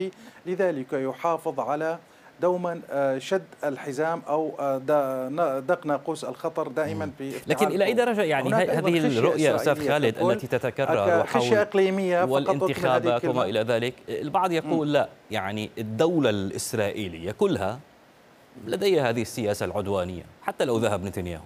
لذلك يحافظ على دوما شد الحزام أو دق ناقوس الخطر دائما في لكن افتعال إلى أي القوة. درجة يعني هناك أيضا هذه خشية الرؤية أستاذ إسرائيلية خالد ككل، التي تتكرر خشية وحول إقليمية فقط أكمل هذه والانتخابات وما الكلمة. إلى ذلك، البعض يقول لا، يعني الدولة الإسرائيلية كلها لديها هذه السياسة العدوانية حتى لو ذهب نتنياهو.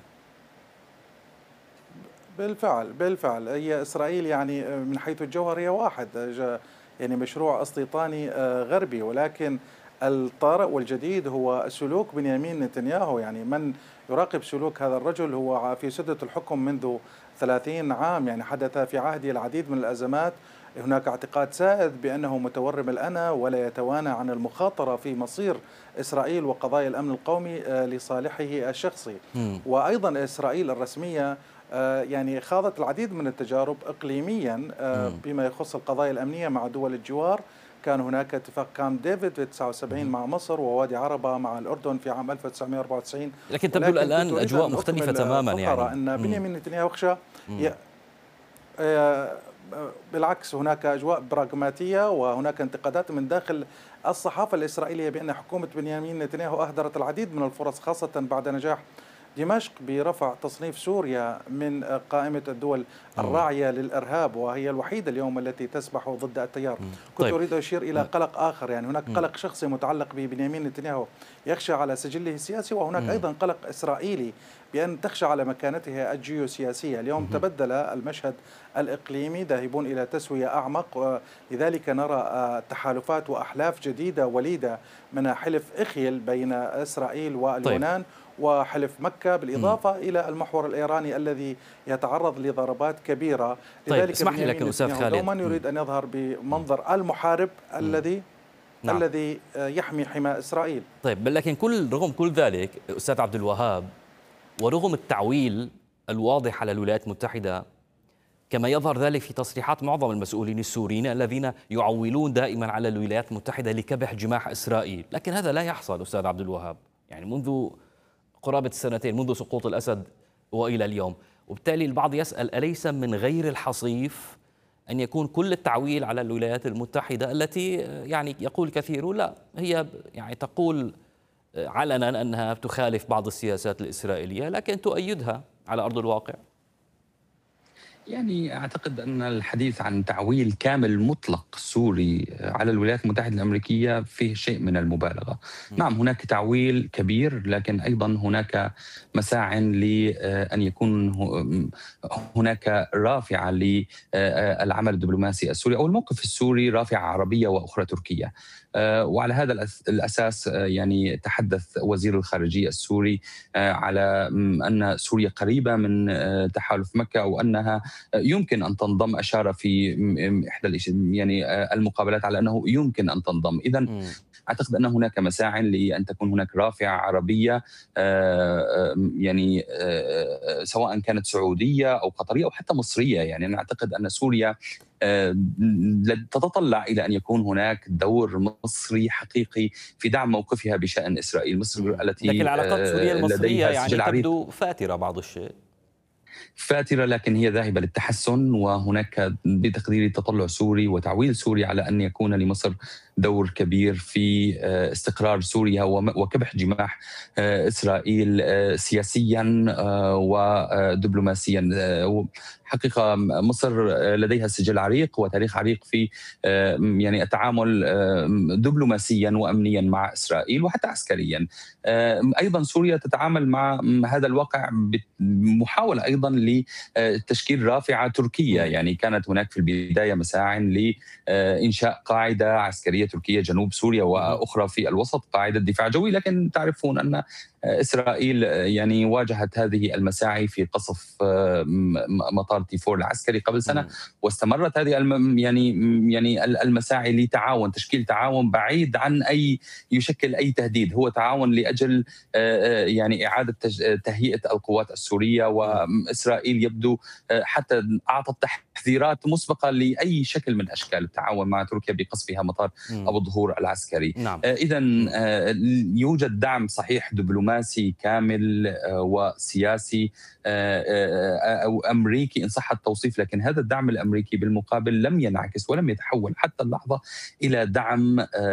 بالفعل هي إسرائيل يعني من حيث الجوهر هي واحد، يعني مشروع استيطاني غربي، ولكن الطارئ والجديد هو سلوك بنيامين نتنياهو. يعني من يراقب سلوك هذا الرجل هو في سدة الحكم منذ 30 عام، يعني حدث في عهده العديد من الأزمات. هناك اعتقاد سائد بأنه متورم الأنا ولا يتوانى عن المخاطرة في مصير إسرائيل وقضايا الأمن القومي لصالحه الشخصي. وأيضا إسرائيل الرسمية يعني خاضت العديد من التجارب إقليميا بما يخص القضايا الأمنية مع دول الجوار. كان هناك اتفاق كامب ديفيد في 79 مع مصر، ووادي عربة مع الأردن في عام 1994. لكن تبدو ولكن الآن كنت أريد الأجواء أن مختلفة أكمل تماما فقرة يعني. أن بنيامين نتنياهو يخشى آه، بالعكس، هناك أجواء براغماتية وهناك انتقادات من داخل الصحافة الإسرائيلية بأن حكومة بنيامين نتنياهو أهدرت العديد من الفرص، خاصة بعد نجاح دمشق برفع تصنيف سوريا من قائمة الدول الراعية للإرهاب، وهي الوحيدة اليوم التي تسبح ضد التيار. كنت طيب. أريد أشير إلى قلق آخر، يعني هناك قلق شخصي متعلق ببنيامين نتنياهو يخشى على سجله السياسي، وهناك أيضا قلق إسرائيلي بأن تخشى على مكانتها الجيوسياسية. اليوم تبدل المشهد الإقليمي، ذاهبون إلى تسوية أعمق، لذلك نرى تحالفات وأحلاف جديدة وليدة من حلف إخيل بين إسرائيل طيب. واليونان وحلف مكة، بالإضافة إلى المحور الإيراني الذي يتعرض لضربات كبيرة. طيب لذلك اسمح لي بنيامين لكن أستاذ نتنياهو خالد. دوما يريد أن يظهر بمنظر المحارب نعم. الذي يحمي حمى إسرائيل. طيب بل لكن رغم كل ذلك أستاذ عبد الوهاب، ورغم التعويل الواضح على الولايات المتحدة، كما يظهر ذلك في تصريحات معظم المسؤولين السوريين الذين يعولون دائما على الولايات المتحدة لكبح جماح إسرائيل، لكن هذا لا يحصل أستاذ عبد الوهاب، يعني منذ قرابة السنتين، منذ سقوط الأسد وإلى اليوم. وبالتالي البعض يسأل أليس من غير الحصيف أن يكون كل التعويل على الولايات المتحدة التي يعني يقول كثيرون لا، هي يعني تقول علنا أنها تخالف بعض السياسات الإسرائيلية لكن تؤيدها على أرض الواقع؟ يعني أعتقد أن الحديث عن تعويل كامل مطلق سوري على الولايات المتحدة الأمريكية فيه شيء من المبالغة. نعم هناك تعويل كبير، لكن أيضا هناك مساع لأن يكون هناك رافعة للعمل الدبلوماسي السوري أو الموقف السوري، رافعة عربية وأخرى تركية. وعلى هذا الأساس يعني تحدث وزير الخارجية السوري على أن سوريا قريبة من تحالف مكة أو أنها يمكن أن تنضم. أشار في إحدى يعني المقابلات على أنه يمكن أن تنضم. إذن أعتقد أن هناك مساع لأن تكون هناك رافعة عربية، يعني سواء كانت سعودية أو قطرية أو حتى مصرية. يعني أنا أعتقد أن سوريا تتطلع إلى أن يكون هناك دور مصري حقيقي في دعم موقفها بشأن إسرائيل. مصر التي لكن العلاقات السورية المصرية لديها يعني سجل عريق، تبدو فاترة بعض الشيء. فاترة لكن هي ذاهبة للتحسن، وهناك بتقديري تطلع سوري وتعويل سوري على أن يكون لمصر دور كبير في استقرار سوريا وكبح جماح إسرائيل سياسيا ودبلوماسيا. حقيقة مصر لديها سجل عريق وتاريخ عريق في يعني التعامل دبلوماسيا وأمنيا مع إسرائيل وحتى عسكريا. أيضا سوريا تتعامل مع هذا الواقع بمحاولة أيضا لتشكيل رافعة تركية. يعني كانت هناك في البداية مساع لإنشاء قاعدة عسكرية تركية جنوب سوريا وأخرى في الوسط، قاعدة دفاع جوي، لكن تعرفون أن إسرائيل يعني واجهت هذه المساعي في قصف مطار تيفور العسكري قبل سنة، واستمرت هذه يعني المساعي لتعاون، تشكيل تعاون بعيد عن أي يشكل أي تهديد، هو تعاون لأجل يعني إعادة تهيئة القوات السورية. وإسرائيل يبدو حتى أعطت تحذيرات مسبقة لأي شكل من أشكال التعاون مع تركيا بقصفها مطار أبو الظهور العسكري. نعم. إذن يوجد دعم صحيح دبلوماسي كامل وسياسي أو أمريكي إن صح التوصيف، لكن هذا الدعم الأمريكي بالمقابل لم ينعكس ولم يتحول حتى اللحظة إلى دعم